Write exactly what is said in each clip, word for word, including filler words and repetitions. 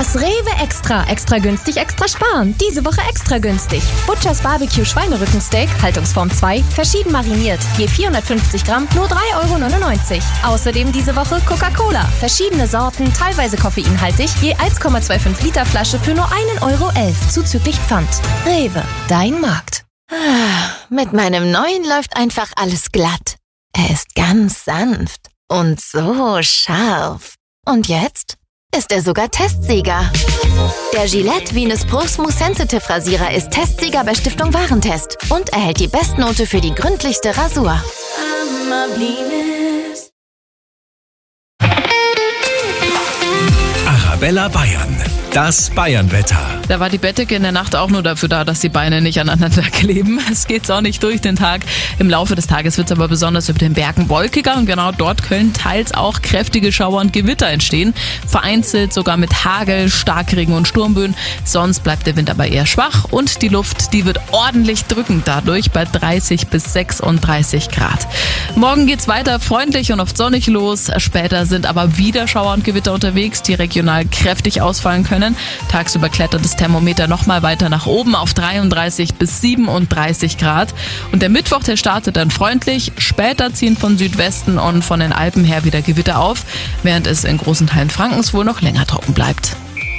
Das Rewe Extra. Extra günstig, extra sparen. Diese Woche extra günstig. Butchers Barbecue Schweinerückensteak, Haltungsform zwei, verschieden mariniert. Je vierhundertfünfzig Gramm, nur drei Euro neunundneunzig. Außerdem diese Woche Coca-Cola. Verschiedene Sorten, teilweise koffeinhaltig. Je eins Komma fünfundzwanzig Liter Flasche für nur ein Euro elf. Zuzüglich Pfand. Rewe, dein Markt. Mit meinem neuen läuft einfach alles glatt. Er ist ganz sanft und so scharf. Und jetzt ist er sogar Testsieger. Der Gillette Venus Pro Smooth Sensitive Rasierer ist Testsieger bei Stiftung Warentest und erhält die Bestnote für die gründlichste Rasur. Arabella Bayern, das Bayernwetter. Da war die Bettdecke in der Nacht auch nur dafür da, dass die Beine nicht aneinander kleben. Es geht sonnig durch den Tag. Im Laufe des Tages wird es aber besonders über den Bergen wolkiger und genau dort können teils auch kräftige Schauer und Gewitter entstehen. Vereinzelt sogar mit Hagel, Starkregen und Sturmböen. Sonst bleibt der Wind aber eher schwach und die Luft, die wird ordentlich drückend dadurch bei dreißig bis sechsunddreißig Grad. Morgen geht's weiter freundlich und oft sonnig los. Später sind aber wieder Schauer und Gewitter unterwegs, die regional kräftig ausfallen können. Tagsüber klettert das Thermometer nochmal weiter nach oben auf dreiunddreißig bis siebenunddreißig Grad. Und der Mittwoch, der startet dann freundlich. Später ziehen von Südwesten und von den Alpen her wieder Gewitter auf, während es in großen Teilen Frankens wohl noch länger trocken bleibt.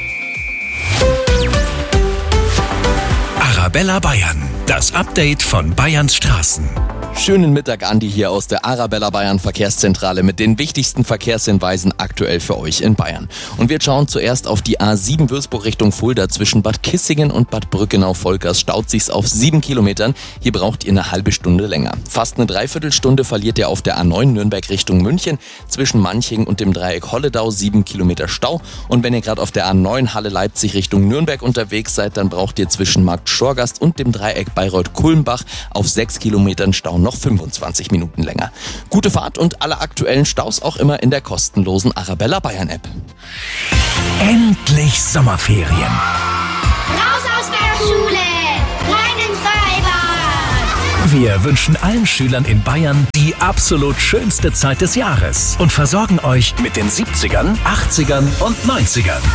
Arabella Bayern, das Update von Bayerns Straßen. Schönen Mittag, Andi hier aus der Arabella Bayern Verkehrszentrale mit den wichtigsten Verkehrshinweisen aktuell für euch in Bayern. Und wir schauen zuerst auf die A sieben Würzburg Richtung Fulda. Zwischen Bad Kissingen und Bad Brückenau-Volkers staut sich's auf sieben Kilometern. Hier braucht ihr eine halbe Stunde länger. Fast eine Dreiviertelstunde verliert ihr auf der A neun Nürnberg Richtung München. Zwischen Manching und dem Dreieck Holledau sieben Kilometer Stau. Und wenn ihr gerade auf der A neun Halle Leipzig Richtung Nürnberg unterwegs seid, dann braucht ihr zwischen Markt Schorgast und dem Dreieck Bayreuth-Kulmbach auf sechs Kilometern Stau noch fünfundzwanzig Minuten länger. Gute Fahrt und alle aktuellen Staus auch immer in der kostenlosen Arabella Bayern App. Endlich Sommerferien. Raus aus der Schule! Rein ins Freibad! Wir wünschen allen Schülern in Bayern die absolut schönste Zeit des Jahres und versorgen euch mit den siebzigern, achtzigern und neunzigern.